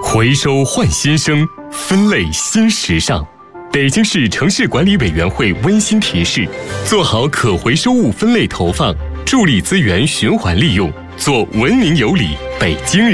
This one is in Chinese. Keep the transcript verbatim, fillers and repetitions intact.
回收换新生，分类新时尚。北京市城市管理委员会温馨提示：做好可回收物分类投放，助力资源循环利用，做文明有礼北京人。